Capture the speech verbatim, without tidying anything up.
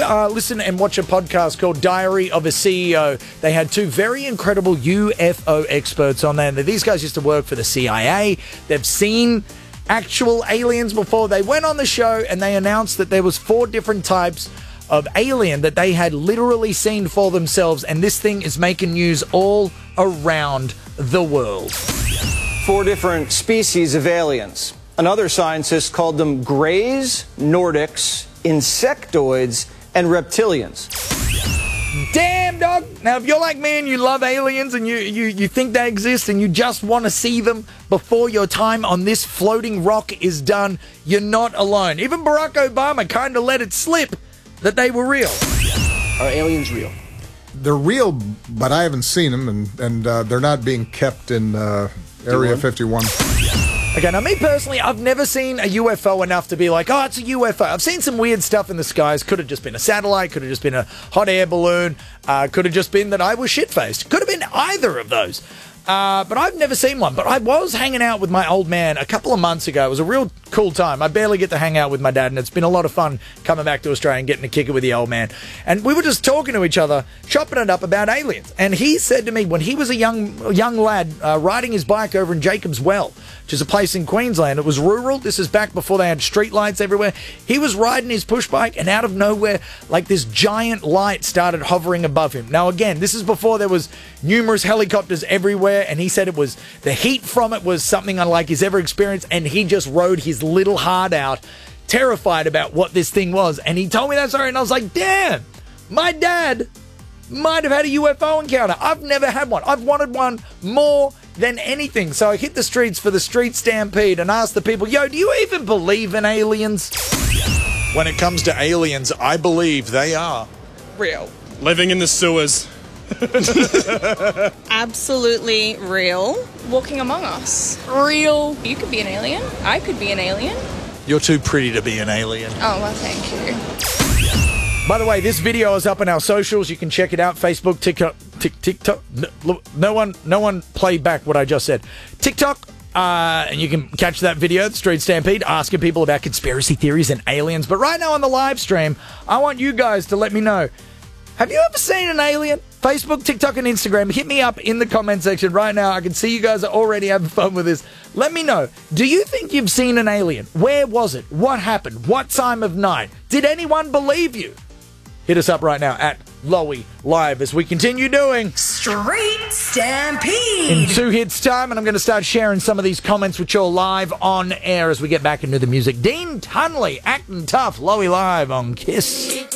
uh, listen and watch a podcast called Diary of a C E O, they had two very incredible U F O experts on there. And these guys used to work for the C I A. They've seen actual aliens before. They went on the show and they announced that there was four different types of alien that they had literally seen for themselves, and this thing is making news all around the world. Four different species of aliens. Another scientist called them Greys, Nordics, Insectoids, and Reptilians. Damn, dog. Now, if you're like me and you love aliens and you, you, you think they exist and you just want to see them before your time on this floating rock is done, you're not alone. Even Barack Obama kind of let it slip that they were real. Are aliens real? They're real, but I haven't seen them, and, and uh, they're not being kept in uh, Area fifty-one. Okay, now me personally, I've never seen a U F O enough to be like, oh, it's a U F O. I've seen some weird stuff in the skies. Could have just been a satellite. Could have just been a hot air balloon. Uh, could have just been that I was shit-faced. Could have been either of those. Uh, but I've never seen one. But I was hanging out with my old man a couple of months ago. It was a real cool time. I barely get to hang out with my dad, and it's been a lot of fun coming back to Australia and getting to kick it with the old man. And we were just talking to each other, chopping it up about aliens. And he said to me, when he was a young young lad uh, riding his bike over in Jacob's Well, which is a place in Queensland. It was rural. This is back before they had street lights everywhere. He was riding his push bike, and out of nowhere, like this giant light started hovering above him. Now, again, this is before there was numerous helicopters everywhere, and he said it was the heat from it was something unlike he's ever experienced, and he just rode his little heart out, terrified about what this thing was. And he told me that story, and I was like, damn, my dad might have had a U F O encounter. I've never had one. I've wanted one more than anything. So I hit the streets for the street stampede and asked the people, yo, do you even believe in aliens? When it comes to aliens, I believe they are real. Living in the sewers. Absolutely real. Walking among us. Real. You could be an alien. I could be an alien. You're too pretty to be an alien. Oh, well, thank you. By the way, this video is up on our socials. You can check it out. Facebook, TikTok, Tik TikTok. No, no one, no one played back what I just said. TikTok, uh, and you can catch that video, the Street Stampede, asking people about conspiracy theories and aliens. But right now on the live stream, I want you guys to let me know. Have you ever seen an alien? Facebook, TikTok, and Instagram. Hit me up in the comment section right now. I can see you guys are already having fun with this. Let me know. Do you think you've seen an alien? Where was it? What happened? What time of night? Did anyone believe you? Hit us up right now at Lowy Live as we continue doing Street Stampede in two hits time, and I'm going to start sharing some of these comments with you live on air as we get back into the music. Dean Tunley, acting tough, Lowy Live on Kiss.